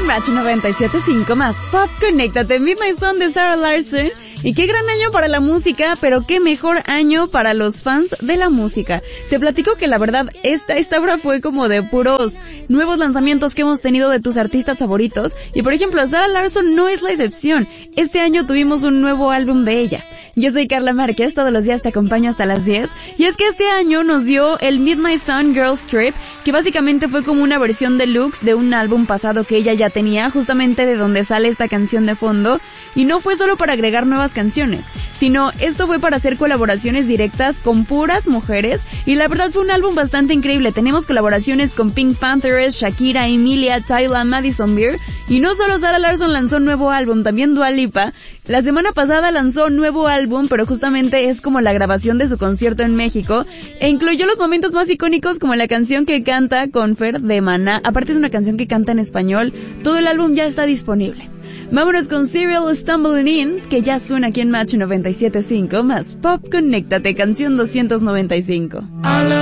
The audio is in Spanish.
Match 97.5 más Pop, conéctate, Midnight Sun de Sarah Larsson. Y qué gran año para la música, pero qué mejor año para los fans de la música. Te platico que la verdad, esta obra fue como de puros nuevos lanzamientos que hemos tenido de tus artistas favoritos. Y por ejemplo, Sarah Larsson no es la excepción. Este año tuvimos un nuevo álbum de ella. Yo soy Carla Márquez, todos los días te acompaño hasta las 10. Y es que este año nos dio el Midnight Sun Girls Trip, que básicamente fue como una versión deluxe de un álbum pasado que ella ya tenía, justamente de donde sale esta canción de fondo. Y no fue solo para agregar nuevas canciones, sino esto fue para hacer colaboraciones directas con puras mujeres. Y la verdad fue un álbum bastante increíble. Tenemos colaboraciones con Pink Panthers, Shakira, Emilia, Tyla, Madison Beer. Y no solo Sarah Larsson lanzó un nuevo álbum, también Dua Lipa. La semana pasada lanzó un nuevo álbum, pero justamente es como la grabación de su concierto en México, e incluyó los momentos más icónicos como la canción que canta con Fer de Maná. Aparte es una canción que canta en español. Todo el álbum ya está disponible. Vámonos con Serial Stumbling In, que ya suena aquí en Match 97.5 más Pop, conéctate, canción 295.